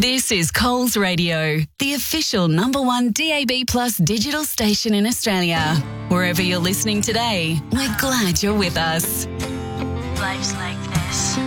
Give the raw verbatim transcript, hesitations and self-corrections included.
This is Coles Radio, the official number one D A B Plus digital station in Australia. Wherever you're listening today, we're glad you're with us. Life's like this.